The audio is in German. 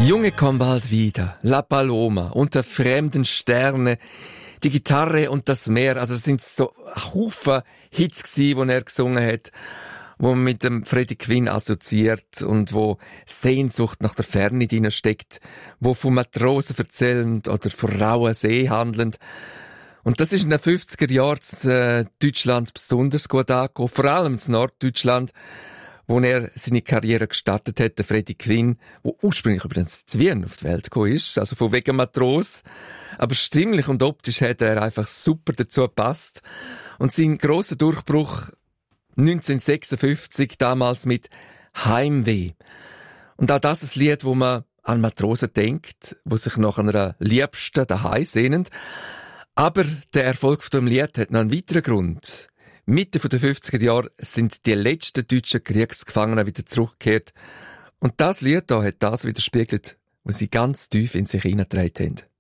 Junge komm bald wieder, La Paloma, unter fremden Sterne, die Gitarre und das Meer, also es sind so Haufen Hits gewesen, die er gesungen hat, wo man mit dem Freddie Quinn assoziiert und wo Sehnsucht nach der Ferne drin steckt, wo von Matrosen erzählend oder von rauen See handelnd. Und das ist in den 50er Jahren Deutschland besonders gut angekommen, vor allem in Norddeutschland, wo er seine Karriere gestartet hat, der Freddie Quinn, wo ursprünglich übrigens zu Wien auf die Welt gekommen ist, also von wegen Matros. Aber stimmlich und optisch hat er einfach super dazu gepasst. Und sein grosser Durchbruch 1956, damals mit Heimweh. Und auch das ist ein Lied, wo man an Matrosen denkt, wo sich nach einer Liebsten daheim sehnen. Aber der Erfolg von dem Lied hat noch einen weiteren Grund. Mitte der 50er Jahre sind die letzten deutschen Kriegsgefangenen wieder zurückgekehrt. Und das Lied da hat das widerspiegelt, was sie ganz tief in sich hineingetragen haben.